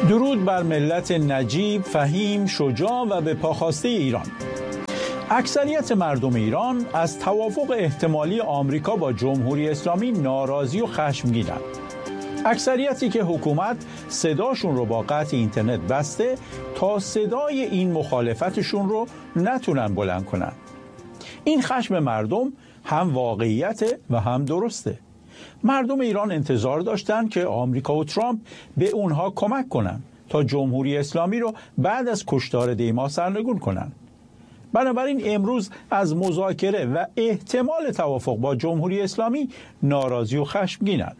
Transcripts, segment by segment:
درود بر ملت نجیب، فهیم، شجاع و به پاخواسته ایران. اکثریت مردم ایران از توافق احتمالی آمریکا با جمهوری اسلامی ناراضی و خشمگینند. اکثریتی که حکومت صداشون رو با قطع اینترنت بسته تا صدای این مخالفتشون رو نتونن بلند کنن. این خشم مردم هم واقعیته و هم درسته. مردم ایران انتظار داشتن که آمریکا و ترامپ به اونها کمک کنن تا جمهوری اسلامی رو بعد از کشتار دیما سرنگون کنن. بنابراین امروز از مذاکره و احتمال توافق با جمهوری اسلامی ناراضی و خشمگینند.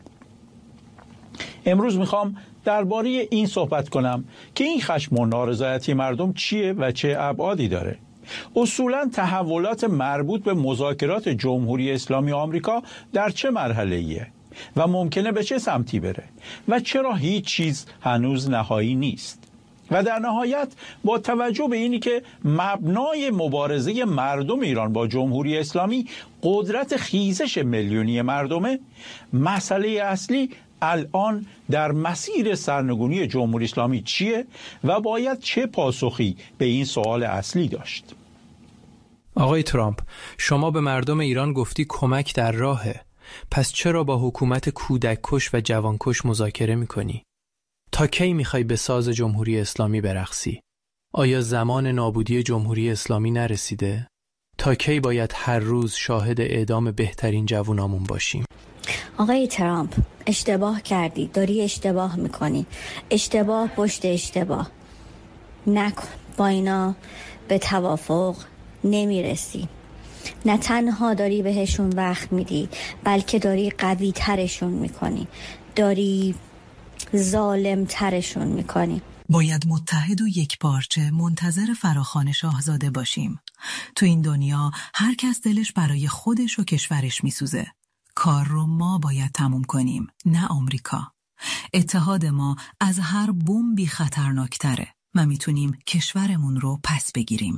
امروز میخوام درباره این صحبت کنم که این خشم و نارضایتی مردم چیه و چه ابعادی داره. اصولاً تحولات مربوط به مذاکرات جمهوری اسلامی آمریکا در چه مرحله‌ایه و ممکنه به چه سمتی بره و چرا هیچ چیز هنوز نهایی نیست. و در نهایت با توجه به اینی که مبنای مبارزه مردم ایران با جمهوری اسلامی قدرت خیزش میلیونی مردمه، مسئله اصلی الان در مسیر سرنگونی جمهوری اسلامی چیه و باید چه پاسخی به این سوال اصلی داشت؟ آقای ترامپ، شما به مردم ایران گفتی کمک در راهه. پس چرا با حکومت کودک کش و جوان کش مذاکره میکنی؟ تا کی میخوای به ساز جمهوری اسلامی برقصی؟ آیا زمان نابودی جمهوری اسلامی نرسیده؟ تا کی باید هر روز شاهد اعدام بهترین جوانامون باشیم؟ آقای ترامپ، اشتباه کردی، داری اشتباه میکنی. اشتباه پشت اشتباه نکن. با اینا به توافق نمیرسی. نه تنها داری بهشون وقت میدی، بلکه داری قوی ترشون میکنی، داری ظالم ترشون میکنی. باید متحد و یکپارچه منتظر فراخوان شاهزاده باشیم. تو این دنیا هر کس دلش برای خودش و کشورش میسوزه. کار رو ما باید تموم کنیم، نه آمریکا. اتحاد ما از هر بمبی خطرناکتره و میتونیم کشورمون رو پس بگیریم.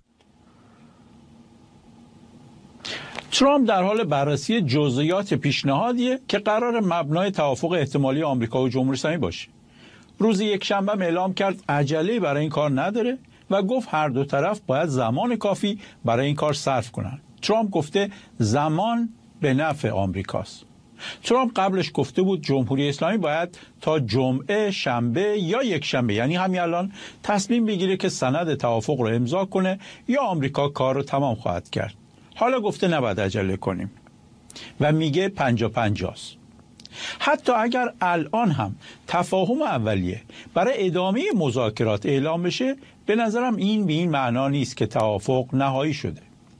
ترامپ در حال بررسی جزئیات پیشنهادیه که قرار مبنای توافق احتمالی آمریکا و جمهوری اسلامی باشه. روز یکشنبه اعلام کرد عجله‌ای برای این کار نداره و گفت هر دو طرف باید زمان کافی برای این کار صرف کنن. ترامپ گفته زمان به نفع آمریکاست. ترامپ قبلش گفته بود جمهوری اسلامی باید تا جمعه، شنبه یا یک شنبه، یعنی همین الان، تصمیم بگیره که سند توافق رو امضا کنه یا آمریکا کار رو تمام خواهد کرد. حالا گفته نباید عجله کنیم و میگه 50-50 است. حتی اگر الان هم تفاهم اولیه برای ادامه مذاکرات اعلام بشه، به نظرم این به این معنا نیست که توافق نهایی شده.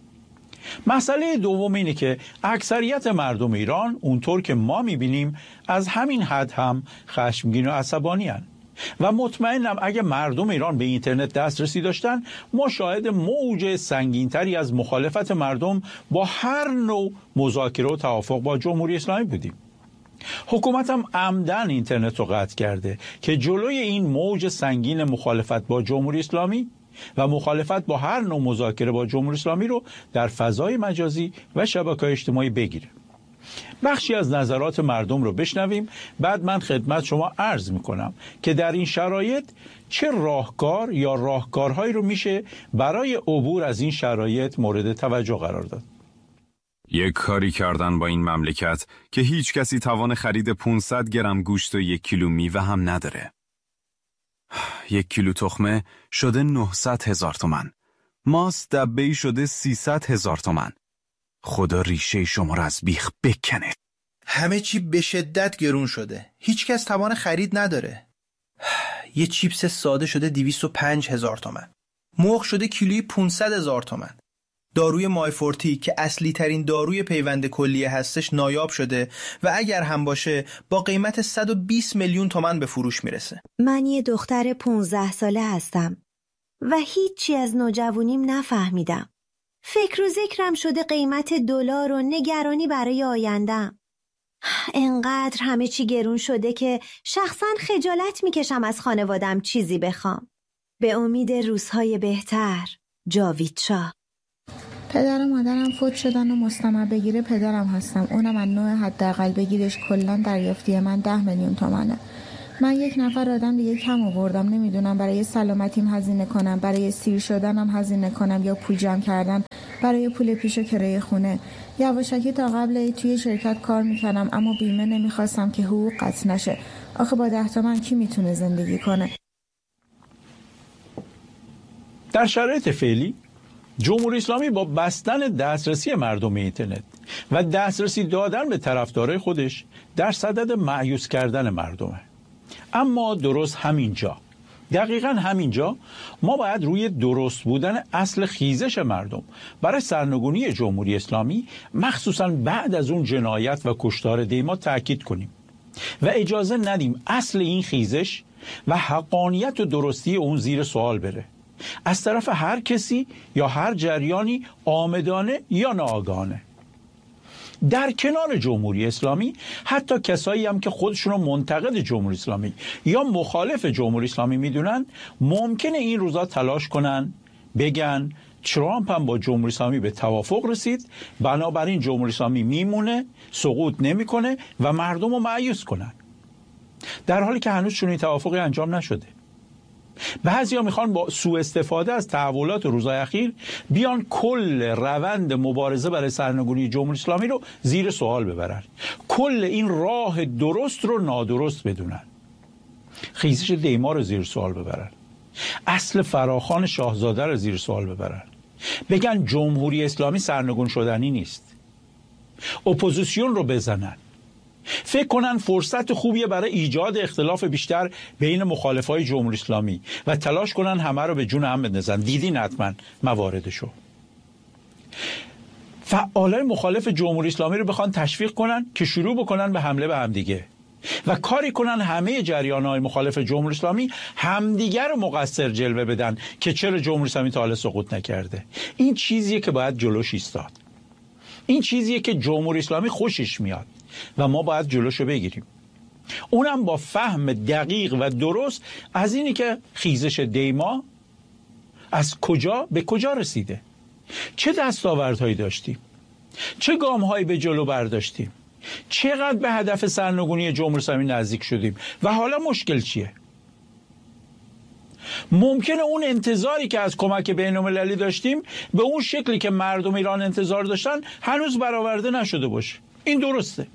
مسئله دوم اینه که اکثریت مردم ایران اونطور که ما میبینیم از همین حد هم خشمگین و عصبانی هستند و مطمئنم اگه مردم ایران به اینترنت دسترسی داشتن، ما شاهد موج سنگینتری از مخالفت مردم با هر نوع مذاکره و توافق با جمهوری اسلامی بودیم. حکومت هم عمدن اینترنت رو قطع کرده که جلوی این موج سنگین مخالفت با جمهوری اسلامی و مخالفت با هر نوع مذاکره با جمهوری اسلامی رو در فضای مجازی و شبکه‌های اجتماعی بگیره. بخشی از نظرات مردم رو بشنویم، بعد من خدمت شما عرض میکنم که در این شرایط چه راهکار یا راهکارهایی رو میشه برای عبور از این شرایط مورد توجه قرار داد. یک کاری کردن با این مملکت که هیچ کسی توان خرید 500 گرم گوشت و 1 کیلو میوه هم نداره. 1 کیلو تخمه شده 900,000 تومان. ماست دبه‌ای شده 300,000 تومان. خدا ریشه شما را از بیخ بکنه. همه چی به شدت گرون شده. هیچ کس توان خرید نداره. یه چیپس ساده شده 205,000 تومان. مرغ شده کیلویی 500,000 تومان. داروی مایفورتی که اصلی ترین داروی پیوند کلیه هستش نایاب شده و اگر هم باشه با قیمت 120 میلیون تومان به فروش میرسه. من یه دختر 15 ساله هستم و هیچی از نوجوانیم نفهمیدم. فکر و ذکرم شده قیمت دلار و نگرانی برای آیندم. انقدر همه چی گرون شده که شخصا خجالت میکشم از خانوادم چیزی بخوام. به امید روزهای بهتر. جاوید شاه. پدر و مادرم فوت شدن و مستمر بگیره پدرم هستم. اونم از نوع حداقل بگیرش کلان دریافتی من 10 میلیون تومانه. من یک نفر آدم دیگه کم آوردم، نمیدونم برای سلامتیم هزینه کنم، برای سیر شدنم هزینه کنم یا پول جمع کردن برای پول پیش و کرایه خونه. یواشکی تا قبل توی شرکت کار میکنم اما بیمه نمیخواستم که حقوق قطع نشه. آخه با 10 تومن کی میتونه زندگی کنه؟ در شرایط فعلی جمهوری اسلامی با بستن دسترسی مردم به اینترنت و دسترسی دادن به طرفدارای خودش در صدد مایوس کردن مردمه. اما درست همینجا، دقیقاً همینجا ما باید روی درست بودن اصل خیزش مردم برای سرنگونی جمهوری اسلامی، مخصوصاً بعد از اون جنایت و کشتار دیما تأکید کنیم و اجازه ندیم اصل این خیزش و حقانیت و درستی اون زیر سوال بره از طرف هر کسی یا هر جریانی، آمدانه یا ناآگاهانه. در کنار جمهوری اسلامی حتی کسایی هم که خودشون رو منتقد جمهوری اسلامی یا مخالف جمهوری اسلامی میدونن ممکنه این روزا تلاش کنن بگن ترامپ هم با جمهوری اسلامی به توافق رسید، بنابراین جمهوری اسلامی میمونه، سقوط نمیکنه و مردم رو مایوس کنن، در حالی که هنوز چنین توافقی انجام نشده. بعضیا میخوان با سوء استفاده از تحولات روزهای اخیر بیان کل روند مبارزه برای سرنگونی جمهوری اسلامی رو زیر سوال ببرن، کل این راه درست رو نادرست بدونن، خیزش دیما رو زیر سوال ببرن، اصل فراخوان شاهزاده رو زیر سوال ببرن، بگن جمهوری اسلامی سرنگون شدنی نیست، اپوزیسیون رو بزنن، فکر کنن فرصت خوبیه برای ایجاد اختلاف بیشتر بین مخالفای جمهوری اسلامی و تلاش کنن همه رو به جون هم بندازن. دیدین حتما مواردشو. فعالای مخالف جمهوری اسلامی رو بخوان تشویق کنن که شروع بکنن به حمله به همدیگه و کاری کنن همه جریان‌های مخالف جمهوری اسلامی همدیگر رو مقصر جلوه بدن که چرا جمهوری اسلامی تا حالا سقوط نکرده. این چیزیه که باید جلوش ایستاد. این چیزیه که جمهوری اسلامی خوشش میاد و ما باید جلوشو بگیریم. اونم با فهم دقیق و درست از اینی که خیزش دیما از کجا به کجا رسیده، چه دستاوردهایی داشتیم، چه گامهایی به جلو برداشتیم، چقدر به هدف سرنگونی جمهوری اسلامی نزدیک شدیم و حالا مشکل چیه. ممکنه اون انتظاری که از کمک بین‌المللی داشتیم به اون شکلی که مردم ایران انتظار داشتن هنوز برآورده نشده باشه. این درسته.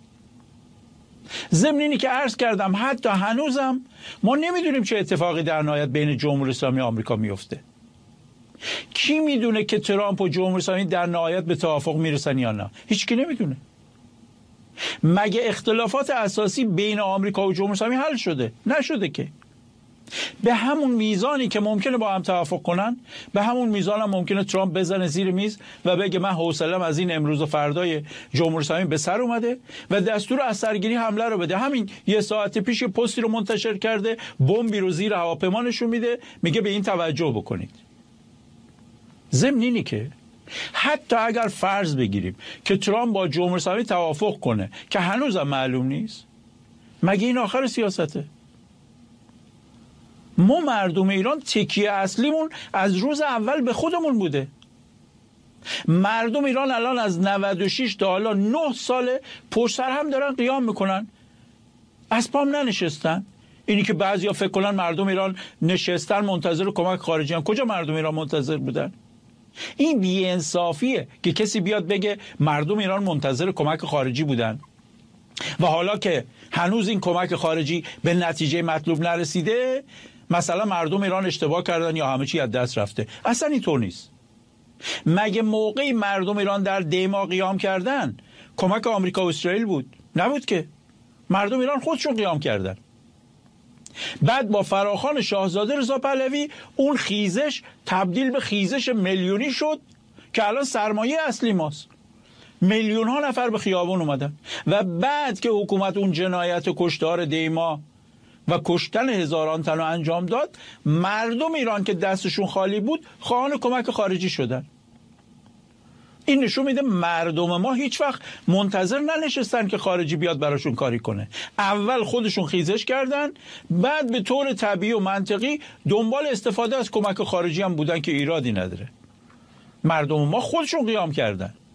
ضمن اینی که عرض کردم حتی هنوزم ما نمیدونیم چه اتفاقی در نهایت بین جمهوری اسلامی و آمریکا میفته. کی میدونه که ترامپ و جمهوری اسلامی در نهایت به توافق میرسن یا نه؟ هیچ کی نمیدونه. مگه اختلافات اساسی بین آمریکا و جمهوری اسلامی حل شده؟ نشده که. به همون میزانی که ممکنه با هم توافق کنن، به همون میزان هم ممکنه ترامپ بزنه زیر میز و بگه من حوصله‌ام از این امروز و فردای جمهوری اسلامی به سر اومده و دستور از سرگیری حمله رو بده. همین یه ساعت پیش پستی رو منتشر کرده، بمبی رو زیر هواپیما نشون میده، میگه به این توجه بکنید. ضمن اینی که حتی اگر فرض بگیریم که ترامپ با جمهوری اسلامی توافق کنه که هنوزم معلوم نیست، مگه این آخر سیاسته؟ ما مردم ایران تکیه اصلیمون از روز اول به خودمون بوده. مردم ایران الان از 96 تا حالا 9 ساله پشت سر هم دارن قیام میکنن، از پام ننشستن. اینی که بعضیا فکر کنن مردم ایران نشستن منتظر کمک خارجی هم. کجا مردم ایران منتظر بودن؟ این بی‌انصافیه که کسی بیاد بگه مردم ایران منتظر کمک خارجی بودن و حالا که هنوز این کمک خارجی به نتیجه مطلوب نرسیده مثلا مردم ایران اشتباه کردن یا همه چی از دست رفته. اصلا اینطور نیست. مگه موقعی مردم ایران در دیما قیام کردن کمک آمریکا و اسرائیل بود؟ نبود که. مردم ایران خودشون قیام کردن. بعد با فراخوان شاهزاده رضا پهلوی اون خیزش تبدیل به خیزش میلیونی شد که الان سرمایه اصلی ماست. میلیون ها نفر به خیابون اومدن و بعد که حکومت اون جنایت و کشتار دیما و کشتن هزاران تن رو انجام داد، مردم ایران که دستشون خالی بود خواهان کمک خارجی شدن. این نشون میده مردم ما هیچ وقت منتظر ننشستن که خارجی بیاد براشون کاری کنه. اول خودشون خیزش کردن، بعد به طور طبیعی و منطقی دنبال استفاده از کمک خارجی هم بودن که ایرادی نداره. مردم ما خودشون قیام کردن.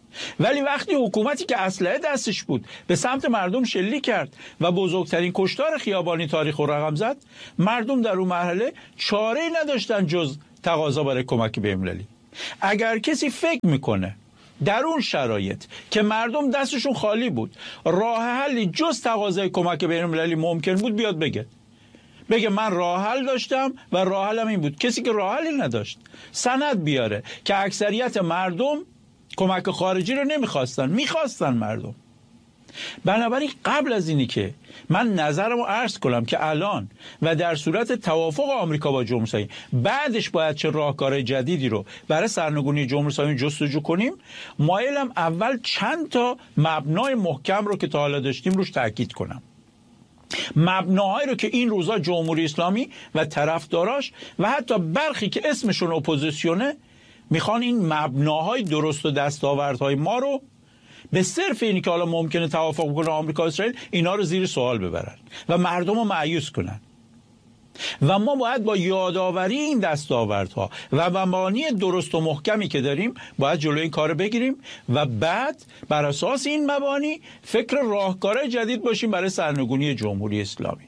ولی وقتی حکومتی که اسلحه دستش بود به سمت مردم شلیک کرد و بزرگترین کشتار خیابانی تاریخ رو رقم زد، مردم در اون مرحله چاره‌ای نداشتن جز تقاضا برای کمک بین‌المللی. اگر کسی فکر میکنه در اون شرایط که مردم دستشون خالی بود راه حلی جز تقاضای کمک بین‌المللی ممکن بود، بیاد بگه من راه حل داشتم و راه حلم این بود. کسی که راه حلی نداشت سند بیاره که اکثریت مردم کمک خارجی رو میخواستن مردم. بنابراین قبل از اینی که من نظرمو عرض کنم که الان و در صورت توافق آمریکا با جمهوری اسلامی بعدش باید چه راهکار جدیدی رو برای سرنگونی جمهوری اسلامی جستجو کنیم، مایلم اول چند تا مبنای محکم رو که تا حالا داشتیم روش تاکید کنم. مبناهایی رو که این روزا جمهوری اسلامی و طرفداراش و حتی برخی که اسمشون اپوزیسیونه میخوان این مبناهای درست و دستاوردهای ما رو به صرف اینی که حالا ممکنه توافق کنه آمریکا و اسرائیل اینا رو زیر سوال ببرن و مردم رو مایوس کنن. و ما باید با یادآوری این دستاوردها و مبانی درست و محکمی که داریم باید جلوی این کار بگیریم و بعد بر اساس این مبانی فکر راهکارهای جدید باشیم برای سرنگونی جمهوری اسلامی.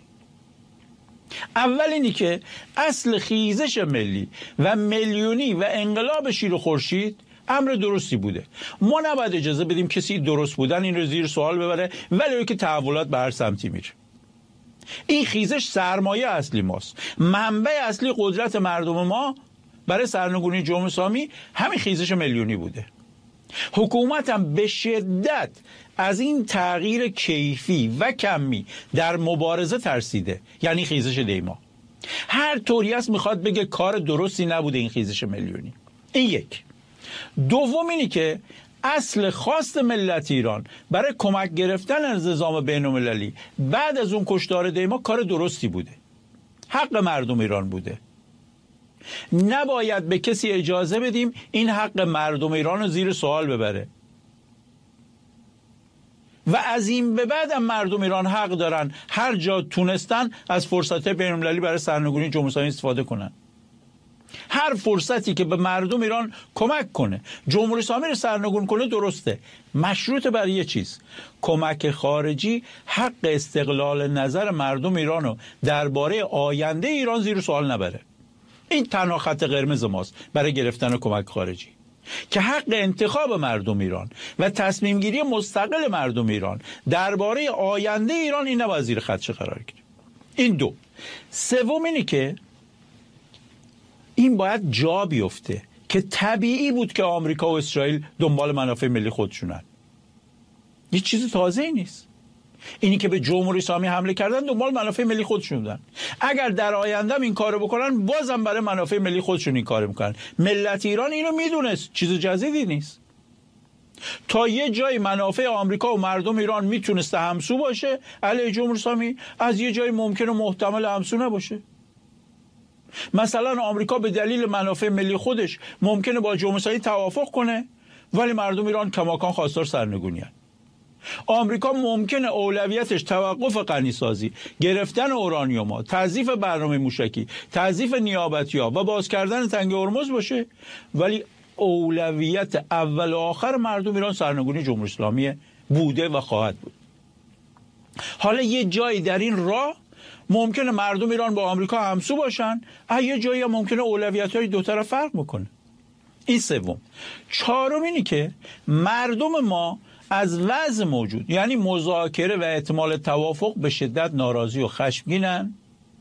اول اینی که اصل خیزش ملی و میلیونی و انقلاب شیر و خورشید امر درستی بوده. ما نباید اجازه بدیم کسی درست بودن این رو زیر سوال ببره، ولی که تحولات به هر سمتی میره. این خیزش سرمایه اصلی ماست. منبع اصلی قدرت مردم ما برای سرنگونی جمهوری اسلامی همین خیزش میلیونی بوده. حکومت هم به شدت از این تغییر کیفی و کمی در مبارزه ترسیده، یعنی خیزش دیما. هر طوری است میخواد بگه کار درستی نبوده این خیزش میلیونی. این یک. دوم اینی که اصل خواست ملت ایران برای کمک گرفتن از نظام بین‌المللی بعد از اون کشتار دیما کار درستی بوده، حق مردم ایران بوده. نباید به کسی اجازه بدیم این حق مردم ایران رو زیر سوال ببره و از این به بعد هم مردم ایران حق دارن هر جا تونستن از فرصت بین‌المللی برای سرنگونی جمهوری اسلامی استفاده کنن. هر فرصتی که به مردم ایران کمک کنه جمهوری اسلامی رو سرنگون کنه درسته، مشروط بر یه چیز: کمک خارجی حق استقلال نظر مردم ایران رو درباره آینده ایران زیر سوال نبره. این تنها خط قرمز ماست برای گرفتن کمک خارجی، که حق انتخاب مردم ایران و تصمیم گیری مستقل مردم ایران درباره آینده ایران این نباید زیر خدشه قرار گیره. این دو. سوم اینی که این باید جا بیفته که طبیعی بود که آمریکا و اسرائیل دنبال منافع ملی خودشونن. یه چیز تازه‌ای نیست. اینی که به جمهوری اسلامی حمله کردن دنبال منافع ملی خودشون بودن. اگر در آینده این کارو بکنن بازم برای منافع ملی خودشون این کارو میکنن. ملت ایران اینو میدونست، چیز جدیدی نیست. تا یه جای منافع آمریکا و مردم ایران میتونسته همسو باشه علیه جمهوری اسلامی، از یه جای ممکنه محتمل همسو نباشه. مثلا آمریکا به دلیل منافع ملی خودش ممکنه با جمهوری اسلامی توافق کنه ولی مردم ایران کماکان خواستار سرنگونی هست. آمریکا ممکنه اولویتش توقف غنیسازی، گرفتن اورانیوم، تضعیف برنامه موشکی، تضعیف نیابتی‌ها و باز کردن تنگه هرمز باشه، ولی اولویت اول و آخر مردم ایران سرنگونی جمهوری اسلامی بوده و خواهد بود. حالا یه جایی در این راه ممکنه مردم ایران با آمریکا همسو باشن، یه جایی ممکنه اولویت‌های دو طرف فرق بکنه. این سوم. چهارم اینی که مردم ما از وضع موجود، یعنی مذاکره و احتمال توافق، به شدت ناراضی و خشمگینن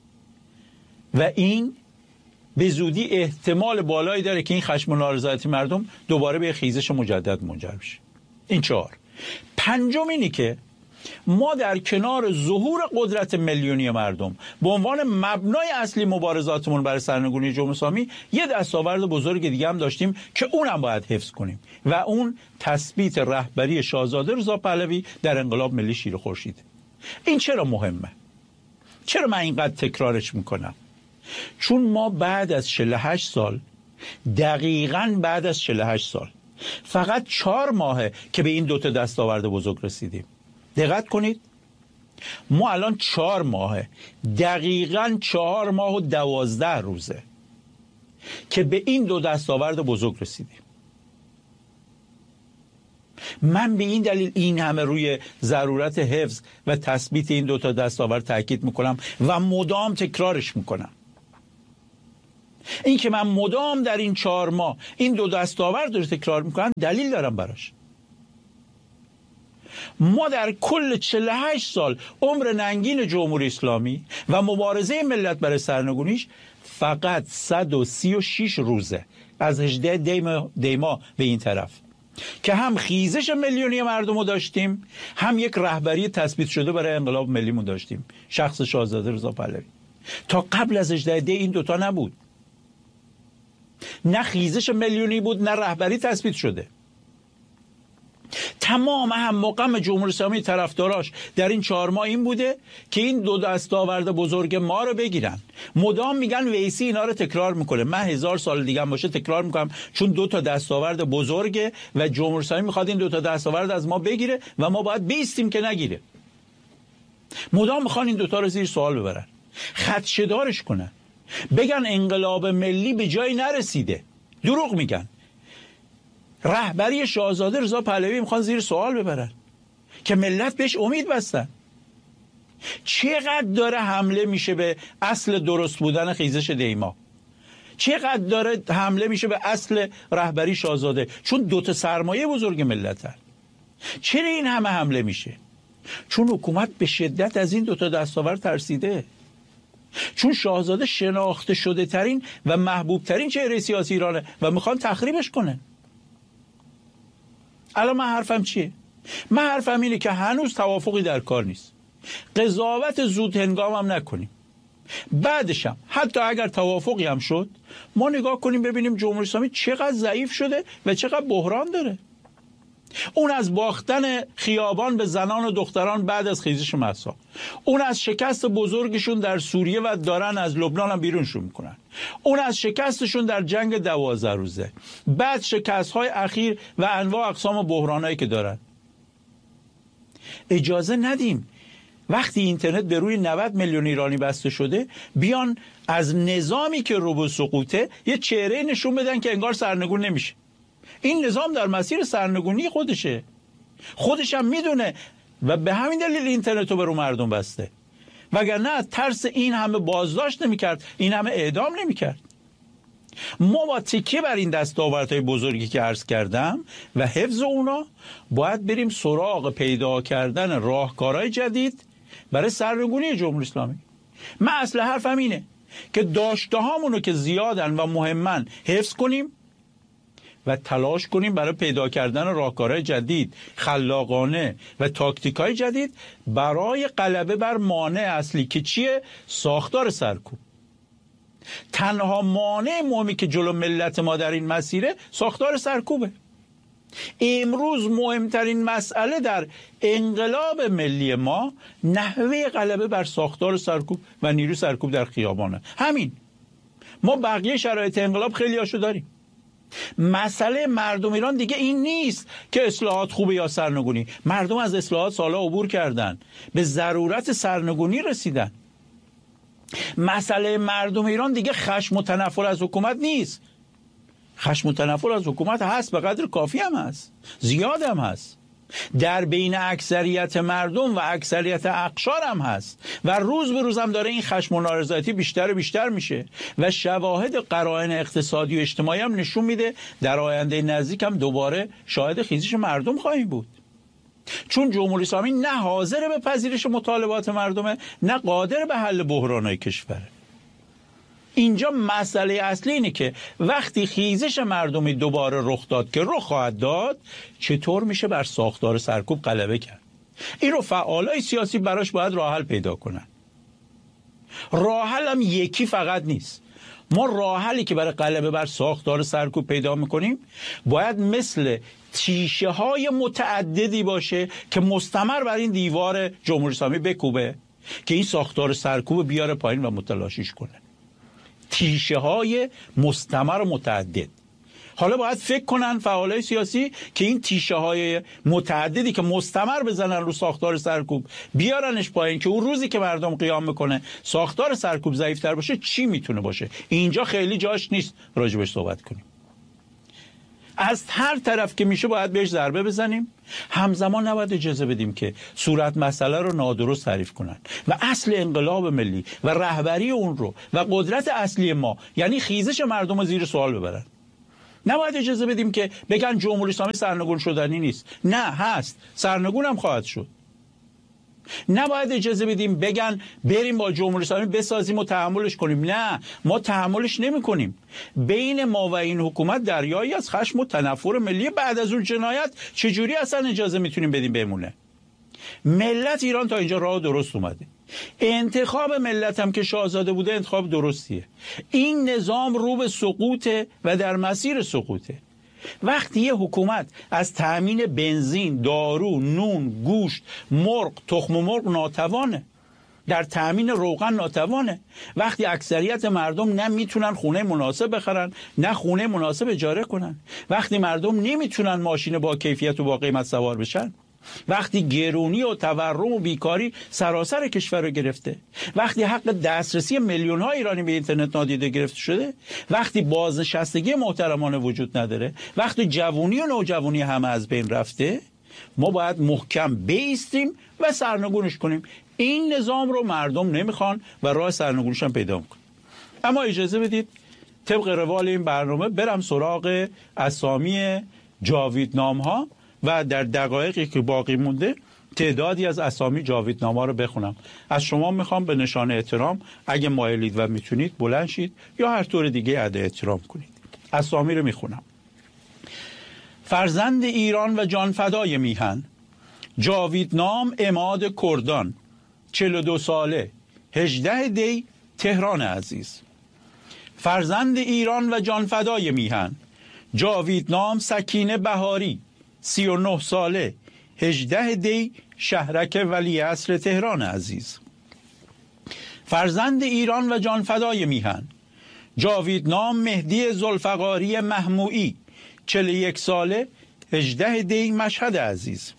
و این به زودی احتمال بالایی داره که این خشم و نارضایتی مردم دوباره به خیزش مجدد منجر بشه. این چهار. پنجم اینی که ما در کنار ظهور قدرت میلیونی مردم به عنوان مبنای اصلی مبارزاتمون برای سرنگونی جمهوری اسلامی یه دستاورد بزرگ دیگه هم داشتیم که اونم باید حفظ کنیم و اون تثبیت رهبری شاهزاده رضا پهلوی در انقلاب ملی شیر خورشید. این چرا مهمه؟ چرا من اینقدر تکرارش میکنم؟ چون ما بعد از 48 سال، دقیقاً بعد از 48 سال، فقط 4 ماهه که به این دوتا دستاورد بزرگ رسیدیم. دقت کنید، ما الان 4 ماهه، دقیقاً 4 ماه و 12 روزه که به این دو دستاورد بزرگ رسیدیم. من به این دلیل این همه روی ضرورت حفظ و تثبیت این دوتا دستاورد تاکید میکنم و مدام تکرارش میکنم. این که من مدام در این 4 ماه این 2 دستاورد رو تکرار میکنم دلیل دارم براش. ما در کل 48 سال عمر ننگین جمهوری اسلامی و مبارزه ملت برای سرنگونیش فقط 136 روزه از 18 دیما به این طرف که هم خیزش میلیونی مردم رو داشتیم، هم یک رهبری تثبیت شده برای انقلاب ملیمون داشتیم، شخص شاهزاده رضا پهلوی. تا قبل از 18 دی این دوتا نبود، نه خیزش میلیونی بود نه رهبری تثبیت شده. تمام هم مقام جمهوری اسلامی طرفداراش در این 4 ماه این بوده که این 2 دستاورد بزرگ ما رو بگیرن. مدام میگن ویسی اینا رو تکرار میکنه. من 1000 سال دیگه هم باشه تکرار میکنم، چون 2 تا دستاورد بزرگه و جمهوری اسلامی میخواد این 2 تا دستاورد از ما بگیره و ما باید بیستیم که نگیره. مدام میخوان این 2 تا رو زیر سوال ببرن، خدشه‌دارش کنن، بگن انقلاب ملی به جایی نرسیده. دروغ میگن. رهبری شاهزاده رضا پهلوی میخوان زیر سوال ببرن که ملت بهش امید بستن. چقدر داره حمله میشه به اصل درست بودن خیزش دیما، چقدر داره حمله میشه به اصل رهبری شاهزاده، چون 2 تا سرمایه بزرگ ملتن. چرا این همه حمله میشه؟ چون حکومت به شدت از این 2 تا دستاورد ترسیده، چون شاهزاده شناخته شده ترین و محبوب ترین چهره سیاسی ایرانه و میخوان تخریبش کنن. الان من حرفم چیه؟ من حرفم اینه که هنوز توافقی در کار نیست. قضاوت زود هنگام هم نکنیم. بعدش هم حتی اگر توافقی هم شد، ما نگاه کنیم ببینیم جمهوری اسلامی چقدر ضعیف شده و چقدر بحران داره. اون از باختن خیابان به زنان و دختران بعد از خیزش مهسا، اون از شکست بزرگشون در سوریه و دارن از لبنان هم بیرونشون میکنن، اون از شکستشون در جنگ 12 روزه، بعد شکست‌های اخیر و انواع اقسام بحرانایی که دارن. اجازه ندیم وقتی اینترنت به روی 90 میلیون ایرانی بسته شده بیان از نظامی که رو به سقوطه یه چهره نشون بدن که انگار سرنگون نمیشه. این نظام در مسیر سرنگونی خودشه، خودش هم میدونه و به همین دلیل اینترنت رو به رو مردم بسته. وگرنه ترس این همه بازداشت نمیکرد، این همه اعدام نمیکرد. ما با تکیه بر این دستاوردهای بزرگی که عرض کردم و حفظ اونا باید بریم سراغ پیدا کردن راهکارهای جدید برای سرنگونی جمهوری اسلامی. من اصل حرفم اینه که داشته هامونو که زیادن و مهمن حفظ کنیم و تلاش کنیم برای پیدا کردن راهکارهای جدید، خلاقانه و تاکتیکای جدید برای غلبه بر مانع اصلی که چیه؟ ساختار سرکوب. تنها مانع مهمی که جلو ملت ما در این مسیره ساختار سرکوبه. امروز مهمترین مسئله در انقلاب ملی ما نحوه غلبه بر ساختار سرکوب و نیروی سرکوب در خیابانه. همین. ما بقیه شرایط انقلاب خیلی هاشو داریم. مسئله مردم ایران دیگه این نیست که اصلاحات خوبه یا سرنگونی. مردم از اصلاحات سالا عبور کردن، به ضرورت سرنگونی رسیدن. مسئله مردم ایران دیگه خشم و تنفر از حکومت نیست. خشم و تنفر از حکومت هست، به قدر کافی هم هست، زیاد هم هست، در بین اکثریت مردم و اکثریت اقشار هم هست و روز به روز هم داره این خشم و نارضایتی بیشتر و بیشتر میشه و شواهد قرائن اقتصادی و اجتماعی هم نشون میده در آینده نزدیک هم دوباره شاهد خیزش مردم خواهیم بود، چون جمهوری اسلامی نه حاضر به پذیرش مطالبات مردمه نه قادر به حل بحرانهای کشوره. اینجا مسئله اصلی اینه که وقتی خیزش مردمی دوباره رخ داد که رخ خواهد داد، چطور میشه بر ساختار سرکوب غلبه کرد. این رو فعالای سیاسی براش باید راه حل پیدا کنن. راه حل هم یکی فقط نیست. ما راه حلی که برای غلبه بر ساختار سرکوب پیدا میکنیم باید مثل تیشه های متعددی باشه که مستمر بر این دیوار جمهوری اسلامی بکوبه که این ساختار سرکوب بیاره پایین و متلاشیش کنه. تیشه های مستمر و متعدد. حالا باید فکر کنن فعالای سیاسی که این تیشه های متعددی که مستمر بزنن رو ساختار سرکوب بیارنش پایین که اون روزی که مردم قیام میکنه ساختار سرکوب ضعیف‌تر باشه چی میتونه باشه. اینجا خیلی جاش نیست راجبش صحبت کنیم. از هر طرف که میشه باید بهش ضربه بزنیم. همزمان نباید اجازه بدیم که صورت مسئله رو نادرست تعریف کنن و اصل انقلاب ملی و رهبری اون رو و قدرت اصلی ما یعنی خیزش مردم رو زیر سوال ببرن. نباید اجازه بدیم که بگن جمهوری اسلامی سرنگون شدنی نیست. نه، هست، سرنگون هم خواهد شد. نباید اجازه بدیم بگن بریم با جمهوری اسلامی بسازیم و تحملش کنیم. نه، ما تحملش نمی کنیم. بین ما و این حکومت دریایی از خشم و تنفر ملی. بعد از اون جنایت چجوری اصلا اجازه میتونیم بدیم بمونه؟ ملت ایران تا اینجا راه درست اومده. انتخاب ملت هم که شاهزاده بوده انتخاب درستیه. این نظام رو به سقوطه و در مسیر سقوطه. وقتی یه حکومت از تأمین بنزین، دارو، نون، گوشت، مرغ، تخم مرغ ناتوانه، در تأمین روغن ناتوانه، وقتی اکثریت مردم نه میتونن خونه مناسب بخرن نه خونه مناسب اجاره کنن، وقتی مردم نمیتونن ماشین با کیفیت و با قیمت سوار بشن، وقتی گرونی و تورم و بیکاری سراسر کشور رو گرفته، وقتی حق دسترسی میلیون ها ایرانی به اینترنت نادیده گرفته شده، وقتی بازنشستگی محترمانه وجود نداره، وقتی جوونی و نوجوانی همه از بین رفته، ما باید محکم بایستیم و سرنگونش کنیم. این نظام رو مردم نمیخوان و راه سرنگونش هم پیدا میکنن. اما اجازه بدید طبق روال این برنامه برم سراغ اسامی جاویدنام ها و در دقایقی که باقی مونده تعدادی از اسامی جاویدنامه‌ها رو بخونم. از شما میخوام به نشانه احترام اگه مایلید و میتونید بلند شید یا هر طور دیگه ادای احترام کنید. اسامی رو میخونم. فرزند ایران و جانفدای میهن، جاویدنام عماد کردان، 42 ساله، 18 دی، تهران عزیز. فرزند ایران و جانفدای میهن، جاویدنام سکینه بهاری، 39 ساله، 18 دی، شهرک ولیعصر تهران عزیز. فرزند ایران و جانفدای میهن، جاویدنام مهدی ذوالفقاری محموعی، 41 ساله، 18 دی، مشهد عزیز.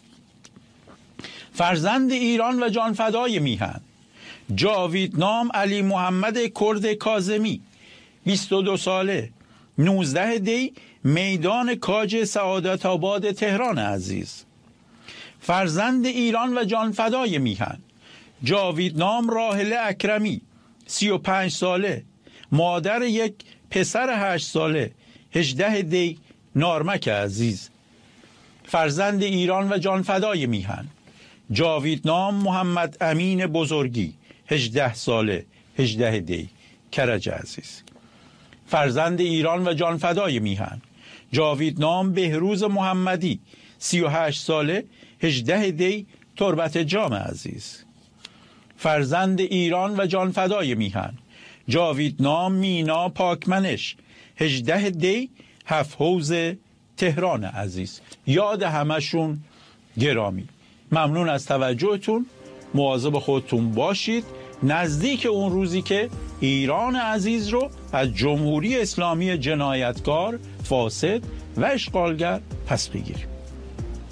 فرزند ایران و جانفدای میهن، جاویدنام علی محمد کرد کاظمی، 22 ساله، 19 دی، میدان کاج سعادت آباد تهران عزیز. فرزند ایران و جانفدای میهن، جاویدنام راحله اکرمی، 35 ساله، مادر یک پسر 8 ساله، 18 دی، نارمک عزیز. فرزند ایران و جانفدای میهن، جاویدنام محمد امین بزرگی، 18 ساله، 18 دی، کرج عزیز. فرزند ایران و جانفدای میهن، جاویدنام بهروز محمدی، 38 ساله، 18 دی، تربت جام عزیز. فرزند ایران و جانفدای میهن، جاویدنام مینا پاکمنش، 18 دی، 7 حوض تهران عزیز. یاد همشون گرامی. ممنون از توجهتون. مواظب خودتون باشید. نزدیک اون روزی که ایران عزیز رو از جمهوری اسلامی جنایتکار، فاسد و اشغالگر پس بگیریم.